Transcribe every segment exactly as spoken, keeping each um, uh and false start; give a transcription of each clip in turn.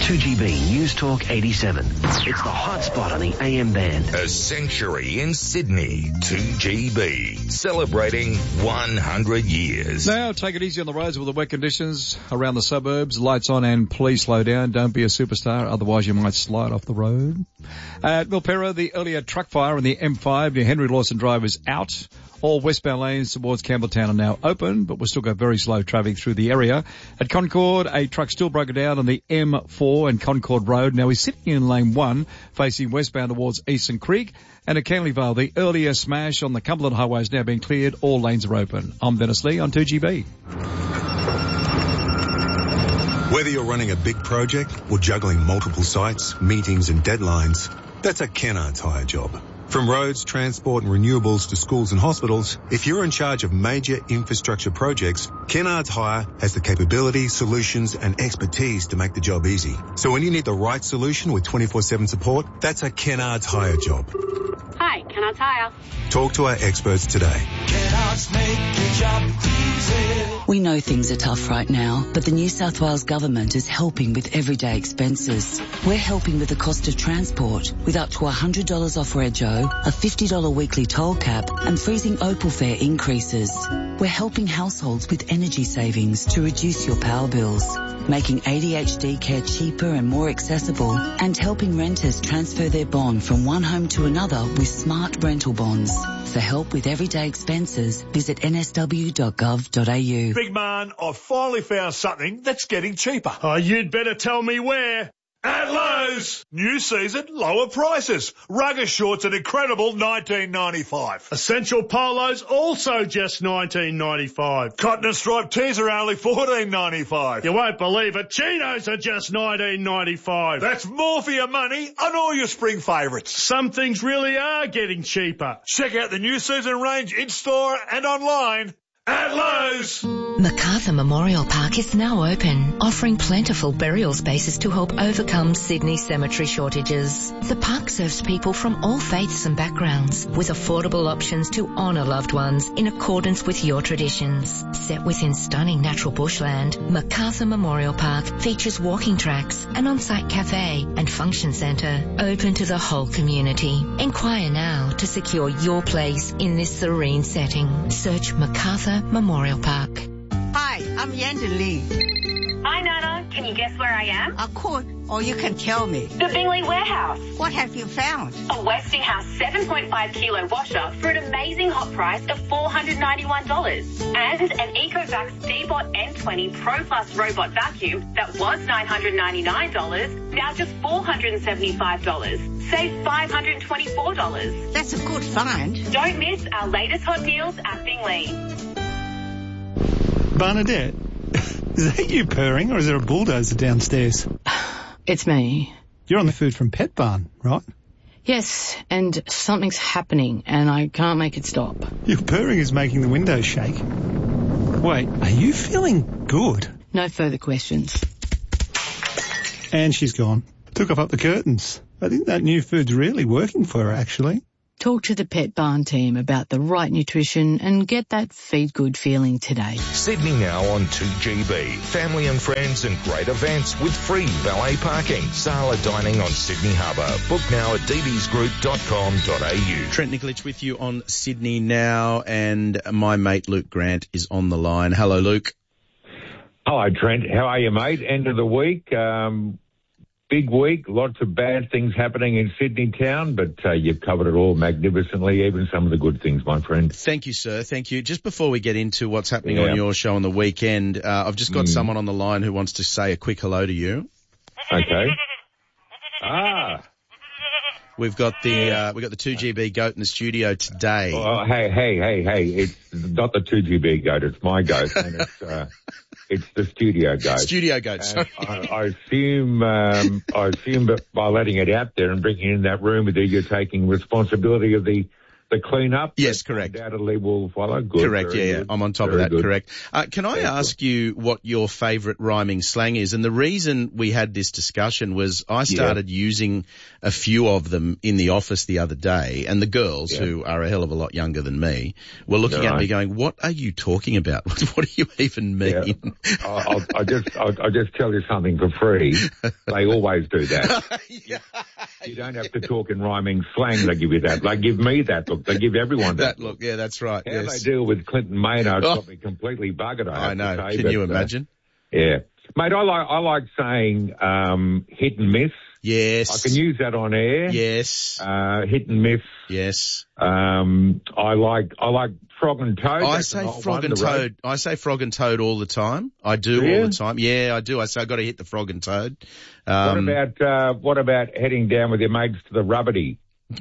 two G B News Talk eighty-seven. It's the hot spot on the A M band. A century in Sydney, two G B, celebrating one hundred years. Now, take it easy on the roads with the wet conditions around the suburbs. Lights on and please slow down. Don't be a superstar, otherwise you might slide off the road. At Milperra, the earlier truck fire on the M five near Henry Lawson Drive is out. All westbound lanes towards Campbelltown are now open, but we've still got very slow traffic through the area. At Concord, a truck still broken down on the M four and Concord Road. Now he's sitting in lane one, facing westbound towards Eastern Creek. And at Canley Vale, the earlier smash on the Cumberland Highway is now being cleared. All lanes are open. I'm Dennis Lee on two G B. Whether you're running a big project or juggling multiple sites, meetings and deadlines, that's a Kennards Hire job. From roads, transport and renewables to schools and hospitals, if you're in charge of major infrastructure projects, Kennards Hire has the capability, solutions and expertise to make the job easy. So when you need the right solution with twenty-four seven support, that's a Kennards Hire job. Hi, Kennards Hire. Talk to our experts today. Kennards make your job easy. We know things are tough right now, but the New South Wales Government is helping with everyday expenses. We're helping with the cost of transport, with up to one hundred dollars off Rego, a fifty dollars weekly toll cap, and freezing Opal fare increases. We're helping households with energy savings to reduce your power bills, making A D H D care cheaper and more accessible, and helping renters transfer their bond from one home to another with smart rental bonds. For help with everyday expenses, visit n s w dot gov dot a u. Big man, I've finally found something that's getting cheaper. Oh, you'd better tell me where. At Lowe's! New season, lower prices. Rugger shorts at incredible nineteen ninety-five. Essential polos also just nineteen ninety-five. Cotton and striped tees are only fourteen ninety-five. You won't believe it. Chinos are just nineteen ninety-five. That's more for your money on all your spring favourites. Some things really are getting cheaper. Check out the new season range in-store and online. At Lowe's! Macarthur Memorial Park is now open, offering plentiful burial spaces to help overcome Sydney cemetery shortages. The park serves people from all faiths and backgrounds, with affordable options to honour loved ones in accordance with your traditions. Set within stunning natural bushland, Macarthur Memorial Park features walking tracks, an on-site cafe and function centre open to the whole community. Inquire now to secure your place in this serene setting. Search Macarthur Memorial Park. Hi, I'm Yanda Lee. Hi, Nana. Can you guess where I am? I could, or you can tell me. The Bingley Warehouse. What have you found? A Westinghouse seven point five kilo washer for an amazing hot price of four hundred ninety-one dollars. And an Ecovacs D-Bot N twenty Pro Plus robot vacuum that was nine hundred ninety-nine dollars, now just four hundred seventy-five dollars. Save five hundred twenty-four dollars. That's a good find. Don't miss our latest hot deals at Bingley. Bernadette, is that you purring or is there a bulldozer downstairs? It's me. You're on the food from Pet Barn, right? Yes, and something's happening and I can't make it stop. Your purring is making the windows shake. Wait, are you feeling good? No further questions. And she's gone. Took off up the curtains. I think that new food's really working for her, actually. Talk to the Pet Barn team about the right nutrition and get that feed good feeling today. Sydney Now on two G B. Family and friends and great events with free valet parking. Sala dining on Sydney Harbour. Book now at d bs group dot com dot a u. Trent Nikolic with you on Sydney Now, and my mate Luke Grant is on the line. Hello, Luke. Hello, Trent. How are you, mate? End of the week. Um... Big week, lots of bad things happening in Sydney town, but uh, you've covered it all magnificently, even some of the good things, my friend. Thank you, sir. Thank you. Just before we get into what's happening yeah. on your show on the weekend, uh, I've just got mm. someone on the line who wants to say a quick hello to you. Okay. Ah. We've got the uh, we've got the two G B goat in the studio today. Oh, hey, hey, hey, hey! It's not the two G B goat; it's my goat, and it's uh, it's the studio goat. Studio goat. Sorry. I, I assume um, I assume that by letting it out there and bringing it in that room with you, you're taking responsibility of the the clean-up. Yes, correct. Undoubtedly will follow. Good. Correct, Very yeah, yeah. good. I'm on top Very of that, good. correct. Uh, can I Very ask you what your favourite rhyming slang is? And the reason we had this discussion was I started yeah. using a few of them in the office the other day, and the girls, yeah. who are a hell of a lot younger than me, were looking right. at me going, what are you talking about? What do you even mean? Yeah. I'll, I'll just I'll, I'll just tell you something for free. They always do that. yeah. You don't have to talk in rhyming slang. They give you that. They give me that look. They give everyone that, that look. Yeah, that's right. How yes. they deal with Clinton Maynard oh. got me completely buggered. I, I know. Say, Can but, you imagine? Uh, yeah, mate. I like I like saying um, hit and miss. Yes. I can use that on air. Yes. Uh, hit and miss. Yes. Um, I like I like frog and toad. I That's say an old frog one, and the road. toad. I say frog and toad all the time. I do Yeah. all the time. Yeah, I do. I say I got to hit the frog and toad. Um, what about uh, what about heading down with your mates to the Rubbity?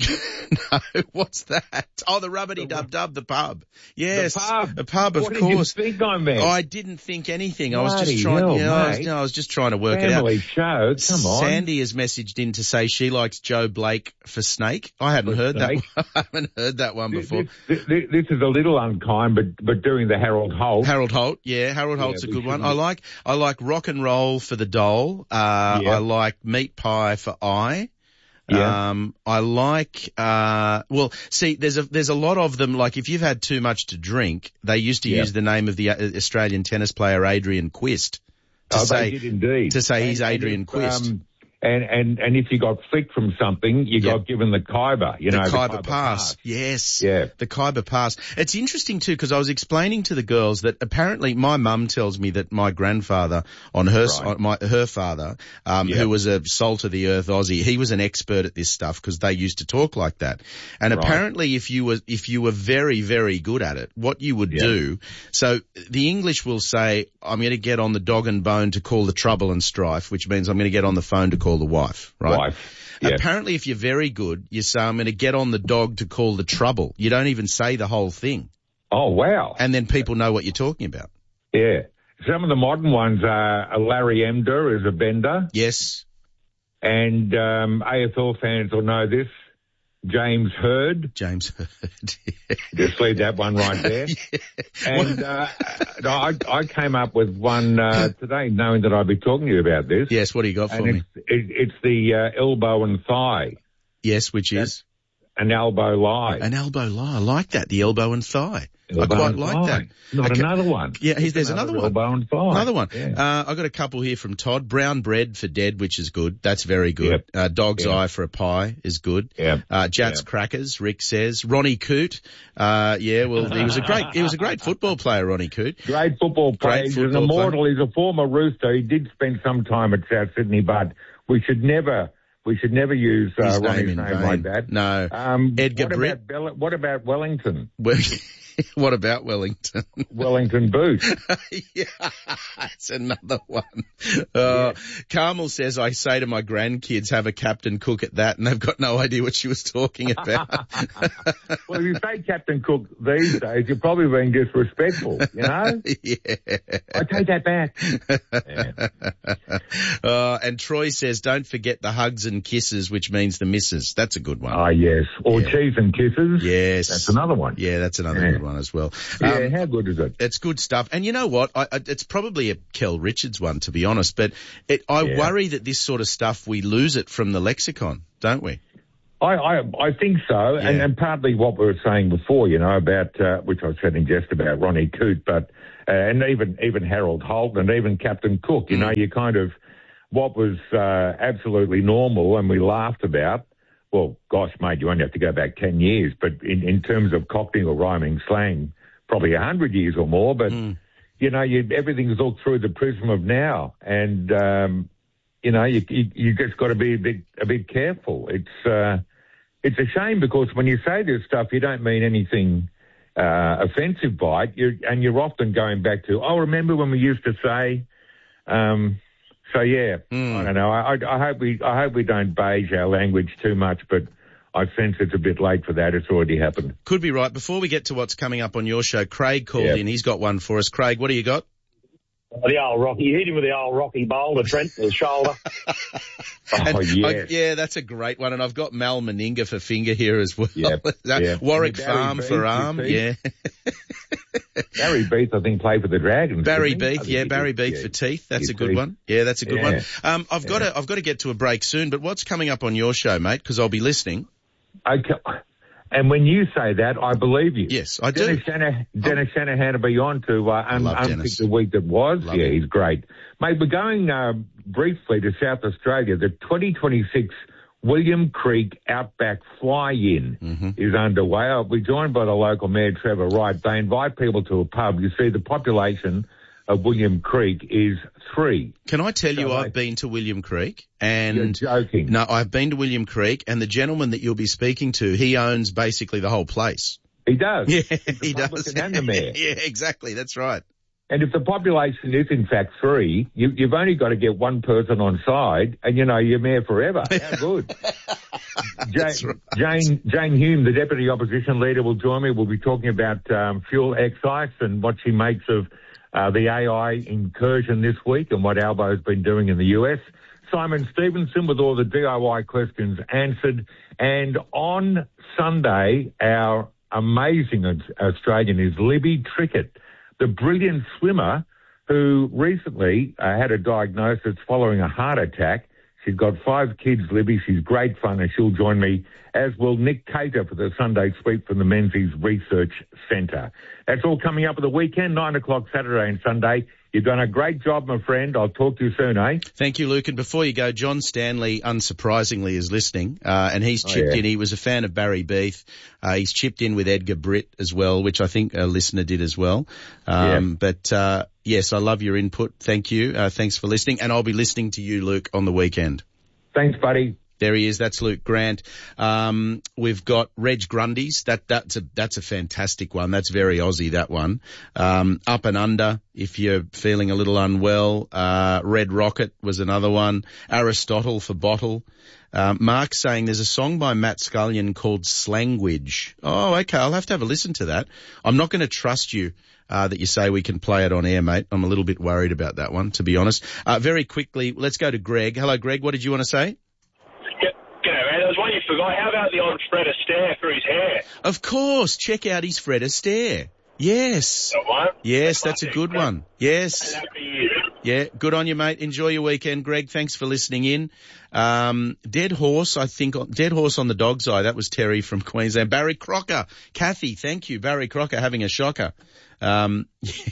No, what's that? Oh, the Rubbity Dub Dub, the pub. Yes, the pub. The pub, of what course. What did you think I meant? I didn't think anything. I was Bloody just trying. hell, You know, I, was, mate. you know, I was just trying to work Family it out. show, come on. Sandy has messaged in to say she likes Joe Blake for Snake. I hadn't For heard Snake. that. I haven't heard that one This, before. this, this, this is a little unkind, but but doing the Harold Holt. Harold Holt, yeah, Harold Yeah, Holt's a we good one. shouldn't- I like I like rock and roll for the doll. Uh, Yeah. I like meat pie for I. Yeah. Um, I like, uh, well, see, there's a, there's a lot of them, like if you've had too much to drink, they used to Yeah. use the name of the uh, Australian tennis player Adrian Quist to Oh, say, they did indeed. to say And- he's and Adrian if, Quist. Um, and, and, and if you got flicked from something, you Yep. got given the Khyber, you the know, Khyber the pass. Yes. Yeah. The Khyber pass. It's interesting too, because I was explaining to the girls that apparently my mum tells me that my grandfather on her, Right. on my, her father, um, Yep. who was a salt of the earth Aussie, he was an expert at this stuff because they used to talk like that. And Right. apparently if you were, if you were very, very good at it, what you would Yep. do, so the English will say, I'm going to get on the dog and bone to call the trouble and strife, which means I'm going to get on the phone to call the wife, right? Wife. Yeah. Apparently, if you're very good, you say, I'm going to get on the dog to call the trouble. You don't even say the whole thing. Oh, wow. And then people know what you're talking about. Yeah. Some of the modern ones are uh, Larry Emder is a bender. Yes. And um, A F L fans will know this. James Hurd. James Hurd. Just leave that one right there. Yeah. And uh, I, I came up with one uh, today, knowing that I'd be talking to you about this. Yes, what do you got for and me? It's, it, it's the uh, elbow and thigh. Yes, which is? An elbow lie. An elbow lie. I like that, the elbow and thigh. Elbow I quite and like thigh. that. Not Okay. another one. Yeah, he's, there's another, another one. elbow and thigh. Another one. Yeah. Uh, I got a couple here from Todd. Brown bread for dead, which is good. That's very good. Yep. Uh, dog's Yep. eye for a pie is good. Yep. Uh, Jats Yep. crackers, Rick says. Ronnie Coote. Uh, yeah, well, he was a great, he was a great football player, Ronnie Coote. Great football player. Great He's an football immortal. He's a former Rooster. He did spend some time at South Sydney, but we should never, we should never use uh, His Ronnie's name name, in vain. like that. No. Um, Edgar what Britt. about Bell- what about Wellington? Well, what about Wellington? Wellington boot. Yeah, that's another one. Uh, Carmel says, I say to my grandkids, have a Captain Cook at that, and they've got no idea what she was talking about. Well, if you say Captain Cook these days, you're probably being disrespectful, you know? Yeah. I take that back. Yeah. Uh, and Troy says, don't forget the hugs and kisses, which means the misses. That's a good one. Ah, yes. Or Yeah. cheese and kisses. Yes. That's another one. Yeah, that's another Yeah. good one as well. Yeah, Um, how good is it? It's good stuff. And you know what? I, I, it's probably a Kel Richards one, to be honest, but it, I Yeah. worry that this sort of stuff, we lose it from the lexicon, don't we? I, I, I think so, and, Yeah. and partly what we were saying before, you know, about, uh, which I said in jest about Ronnie Coote, but, uh, and even, even Harold Holt and even Captain Cook, you Mm. know, you kind of, what was, uh, absolutely normal and we laughed about, well, gosh, mate, you only have to go back ten years, but in, in terms of cockney or rhyming slang, probably a hundred years or more, but, Mm. you know, you, everything's looked through the prism of now, and, um, you know, you, you, you just got to be a bit, a bit careful. It's, uh, it's a shame because when you say this stuff, you don't mean anything, uh, offensive by it. You're, and you're often going back to, oh, remember when we used to say, um, so yeah, Mm. I don't know. I, I, I hope we, I hope we don't beige our language too much, but I sense it's a bit late for that. It's already happened. Could be right. Before we get to what's coming up on your show, Craig called Yeah. in. He's got one for us. Craig, what do you got? Oh, the old Rocky. You hit him with the old Rocky boulder, Trent, the shoulder. And Oh, yeah. I, yeah, that's a great one. And I've got Mal Meninga for finger here as well. Yep, yep. Warwick And Barry Farm Beath, for you arm. see. Yeah. Barry Beath, I think, played for the Dragons. Barry didn't he? I Beath, think yeah, he Barry did, Beath yeah. for teeth. That's Yeah, a good teeth. one. Yeah, that's a good Yeah. one. Um, I've got to, I've got to get to a break soon, but what's coming up on your show, mate? Because I'll be listening. Okay. And when you say that, I believe you. Yes, I do. Dennis, Shanahan, Dennis Shanahan will be on to uh, un- love unpick Dennis. the week that was. Love yeah, him. he's great. Mate, we're going uh, briefly to South Australia. The twenty twenty-six William Creek Outback Fly-In Mm-hmm. is underway. I'll be joined by the local mayor, Trevor Wright. They invite people to a pub. You see, the population of William Creek is three. Can I tell you, So, I've mate, been to William Creek and You're joking. no, I've been to William Creek, and the gentleman that you'll be speaking to, he owns basically the whole place. He does. Yeah, He's the he does. Republican and the mayor. Yeah, exactly. That's right. And if the population is in fact three, you, you've only got to get one person on side, and you know you're mayor forever. How good! That's Jane, right. Jane Jane Hume, the deputy opposition leader, will join me. We'll be talking about um, fuel excise and what she makes of uh, the A I incursion this week and what Albo's been doing in the U S. Simon Stevenson with all the D I Y questions answered. And on Sunday, our amazing Australian is Libby Trickett, the brilliant swimmer who recently uh, had a diagnosis following a heart attack. She's got five kids, Libby. She's great fun, and she'll join me, as will Nick Cater for the Sunday Sweep from the Menzies Research Centre. That's all coming up at the weekend, nine o'clock Saturday and Sunday. You've done a great job, my friend. I'll talk to you soon, eh? Thank you, Luke. And before you go, John Stanley, unsurprisingly, is listening, uh, and he's Oh, chipped yeah. in. He was a fan of Barry Beath. Uh, he's chipped in with Edgar Britt as well, which I think a listener did as well. Um, Yeah. But, uh, yes, I love your input. Thank you. Uh, thanks for listening. And I'll be listening to you, Luke, on the weekend. Thanks, buddy. There he is. That's Luke Grant. Um, we've got Reg Grundy's. That, that's a, that's a fantastic one. That's very Aussie, that one. Um, Up and Under, if you're feeling a little unwell. Uh, Red Rocket was another one. Aristotle for Bottle. Um, Mark's saying there's a song by Matt Scullion called Slangwidge. Oh, okay. I'll have to have a listen to that. I'm not going to trust you. Uh, that you say we can play it on air, mate. I'm a little bit worried about that one, to be honest. Uh, very quickly, let's go to Greg. Hello, Greg. What did you want to say? G'day, man. There was one you forgot. How about the old Fred Astaire for his hair? Of course. Check out his Fred Astaire. Yes. That one? Yes, that's a good one. Yes. Happy year. Yeah, good on you, mate. Enjoy your weekend, Greg. Thanks for listening in. Um, Dead Horse, I think, Dead Horse on the Dog's Eye. That was Terry from Queensland. Barry Crocker. Kathy, thank you. Barry Crocker having a shocker. Um,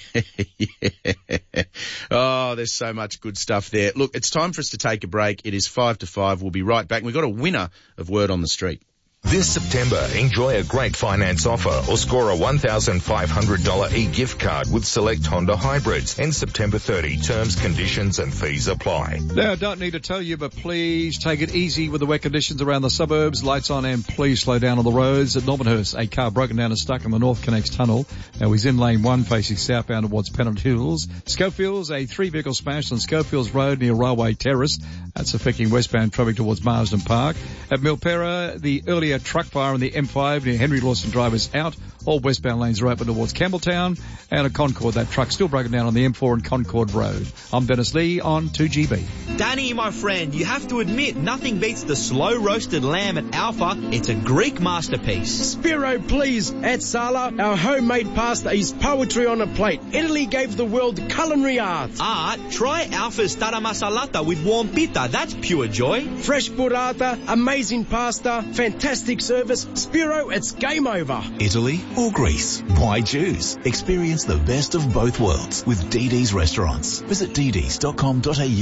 yeah. Oh, there's so much good stuff there. Look, it's time for us to take a break. It is five to five. We'll be right back. We've got a winner of Word on the Street. This September, enjoy a great finance offer or score a one thousand five hundred dollars e-gift card with select Honda hybrids. End September thirtieth. Terms, conditions and fees apply. Now, I don't need to tell you, but please take it easy with the wet conditions around the suburbs. Lights on and please slow down on the roads. At Normanhurst, a car broken down and stuck in the North Connects tunnel. Now he's in lane one facing southbound towards Pennant Hills. Schofields, a three-vehicle smash on Schofields Road near Railway Terrace. That's affecting westbound traffic towards Marsden Park. At Milpera, the earlier truck fire on the M five near Henry Lawson Drive is out. All westbound lanes are open towards Campbelltown. And at Concord, that truck still broken down on the M four and Concord Road. I'm Dennis Lee on two G B. Danny, my friend, you have to admit, nothing beats the slow roasted lamb at Alpha. It's a Greek masterpiece. Spiro, please. At Sala, our homemade pasta is poetry on a plate. Italy gave the world culinary art. Art? Try Alpha's tara masalata with warm pita. That's pure joy. Fresh burrata, amazing pasta, fantastic service. Spiro, it's game over. Italy or Greece? Why choose? Experience the best of both worlds with D D's Restaurants. Visit d ds dot com dot a u